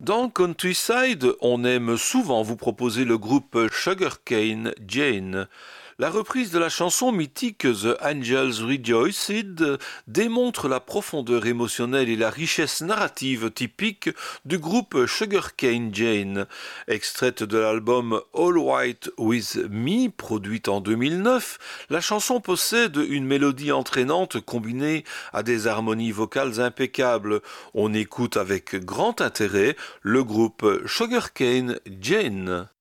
Dans Countryside, on aime souvent vous proposer le groupe Sugarcane Jane. La reprise de la chanson mythique The Angels Rejoiced démontre la profondeur émotionnelle et la richesse narrative typique du groupe Sugarcane Jane. Extraite de l'album All Right With Me, produite en 2009, la chanson possède une mélodie entraînante combinée à des harmonies vocales impeccables. On écoute avec grand intérêt le groupe Sugarcane Jane.